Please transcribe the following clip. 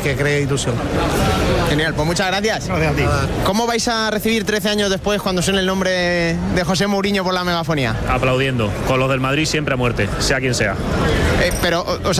que cree ilusión. Genial, pues muchas gracias. Gracias a ti. ¿Cómo vais a recibir 13 años después cuando suene el nombre de José Mourinho por la megafonía? Aplaudiendo, con los del Madrid siempre a muerte, sea quien sea. Pero, o sea,